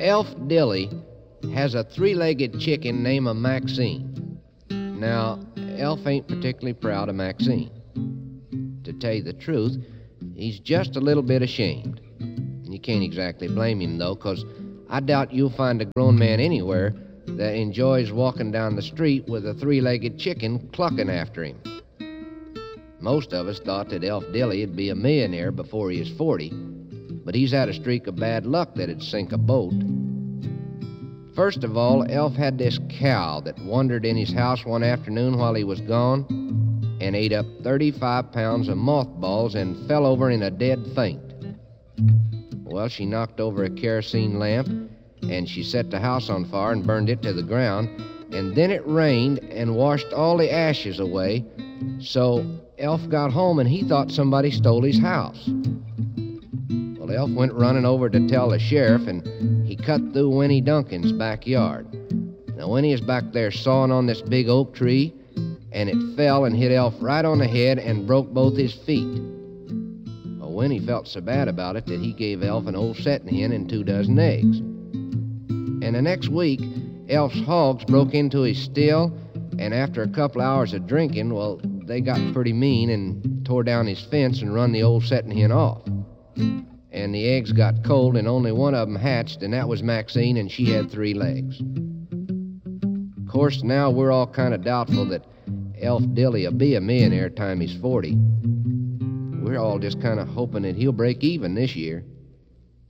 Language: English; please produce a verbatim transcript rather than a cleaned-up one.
Elf Dilly has a three-legged chicken named a Maxine. Now, Elf ain't particularly proud of Maxine. To tell you the truth, he's just a little bit ashamed. You can't exactly blame him, though, 'cause I doubt you'll find a grown man anywhere that enjoys walking down the street with a three-legged chicken clucking after him. Most of us thought that Elf Dilly'd be a millionaire before he is forty, but he's had a streak of bad luck that'd sink a boat. First of all, Elf had this cow that wandered in his house one afternoon while he was gone and ate up thirty-five pounds of mothballs and fell over in a dead faint. Well, she knocked over a kerosene lamp, and she set the house on fire and burned it to the ground, and then it rained and washed all the ashes away, so Elf got home and he thought somebody stole his house. Well, Elf went running over to tell the sheriff, and he cut through Winnie Duncan's backyard. Now, Winnie is back there sawing on this big oak tree, and it fell and hit Elf right on the head and broke both his feet. Well, Winnie felt so bad about it that he gave Elf an old setting hen and two dozen eggs. And the next week, Elf's hogs broke into his still, and after a couple hours of drinking, well, they got pretty mean and tore down his fence and run the old setting hen off. And the eggs got cold, and only one of them hatched, and that was Maxine, and she had three legs. Of course, now we're all kind of doubtful that Elf Dilly will be a millionaire time he's forty. We're all just kind of hoping that he'll break even this year.